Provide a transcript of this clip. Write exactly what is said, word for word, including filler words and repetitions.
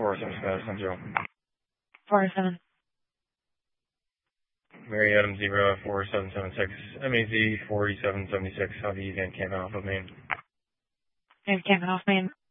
four seven status on zero. four seven. Mary Adam zero four seven seven six, M A Z forty-seven seventy-six, how do you get Camp Alpha main? And Camp Alpha main.